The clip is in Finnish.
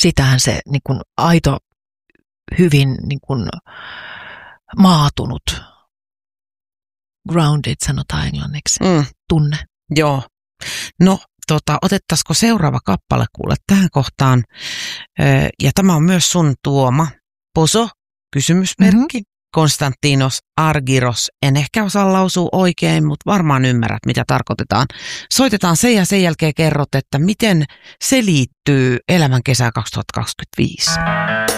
sitähän se niin kuin aito, hyvin niin kuin maatunut, grounded sanotaan englanniksi, tunne. Joo. No, otettaisiko seuraava kappale kuule tähän kohtaan? Ja tämä on myös sun tuoma. Poso, kysymysmerkki. Konstantinos Argyros. En ehkä osaa lausua oikein, mutta varmaan ymmärrät, mitä tarkoitetaan. Soitetaan se ja sen jälkeen kerrot, että miten se liittyy elämän kesään 2025.